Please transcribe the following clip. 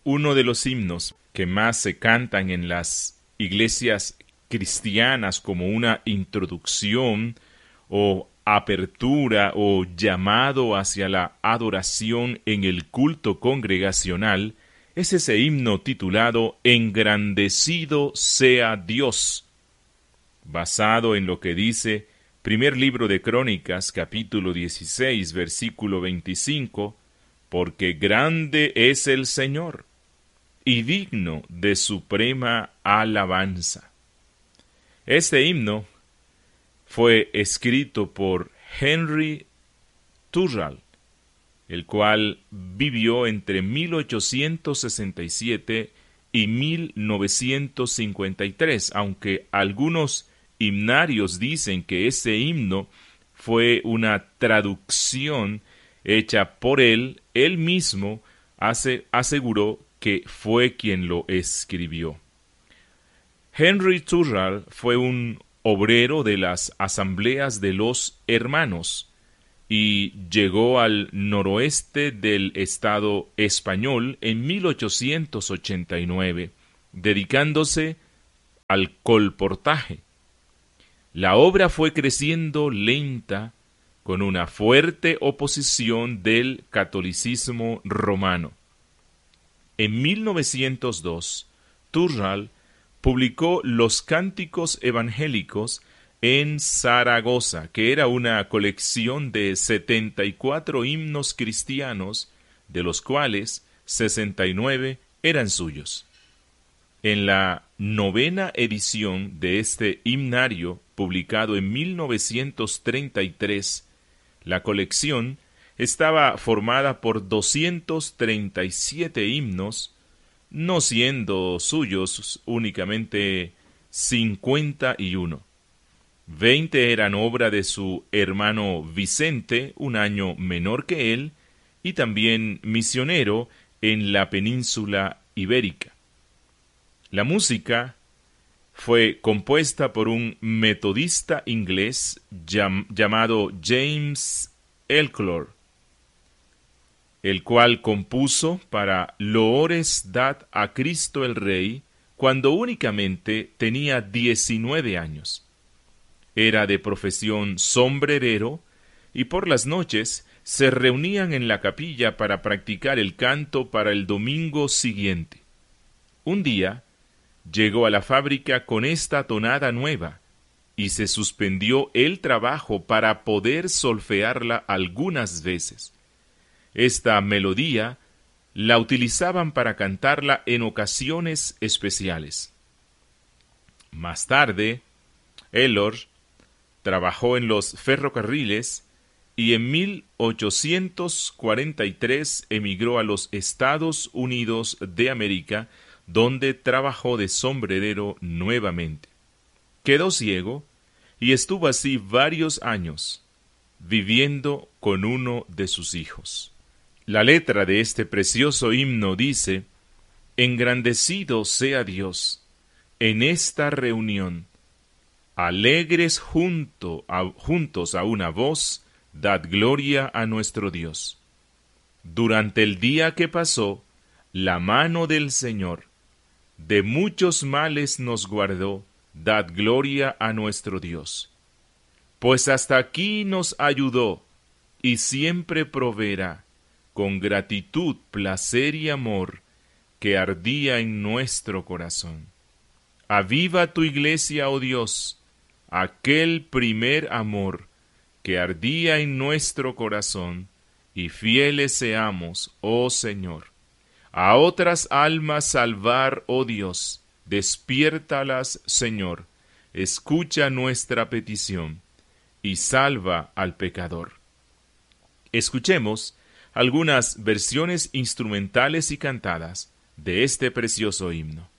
uno de los himnos que más se cantan en las iglesias cristianas como una introducción o apertura o llamado hacia la adoración en el culto congregacional es ese himno titulado Engrandecido sea Dios, basado en lo que dice primer libro de Crónicas, capítulo 16, versículo 25, porque grande es el Señor y digno de suprema alabanza. Este himno fue escrito por Henry Thoreau, el cual vivió entre 1867 y 1953, aunque algunos himnarios dicen que ese himno fue una traducción hecha por él mismo aseguró que fue quien lo escribió. Henry Thoreau fue un obrero de las asambleas de los hermanos y llegó al noroeste del estado español en 1889, dedicándose al colportaje. La obra fue creciendo lenta con una fuerte oposición del catolicismo romano. En 1902, Thoreau publicó Los Cánticos Evangélicos en Zaragoza, que era una colección de 74 himnos cristianos, de los cuales 69 eran suyos. En la 9ª edición de este himnario, publicado en 1933, la colección estaba formada por 237 himnos, no siendo suyos únicamente 51. 20 eran obra de su hermano Vicente, un año menor que él, y también misionero en la península ibérica. La música fue compuesta por un metodista inglés llamado James Elclore, el cual compuso para Loores dad a Cristo el Rey cuando únicamente tenía 19 años. Era de profesión sombrerero y por las noches se reunían en la capilla para practicar el canto para el domingo siguiente. Un día llegó a la fábrica con esta tonada nueva y se suspendió el trabajo para poder solfearla algunas veces. Esta melodía la utilizaban para cantarla en ocasiones especiales. Más tarde, Elor trabajó en los ferrocarriles y en 1843 emigró a los Estados Unidos de América, donde trabajó de sombrerero nuevamente. Quedó ciego y estuvo así varios años, viviendo con uno de sus hijos. La letra de este precioso himno dice: Engrandecido sea Dios en esta reunión, alegres juntos a una voz, dad gloria a nuestro Dios. Durante el día que pasó, la mano del Señor de muchos males nos guardó, dad gloria a nuestro Dios. Pues hasta aquí nos ayudó y siempre proveerá, con gratitud, placer y amor que ardía en nuestro corazón. Aviva tu iglesia, oh Dios, aquel primer amor que ardía en nuestro corazón, y fieles seamos, oh Señor. A otras almas salvar, oh Dios, despiértalas, Señor, escucha nuestra petición, y salva al pecador. Escuchemos algunas versiones instrumentales y cantadas de este precioso himno.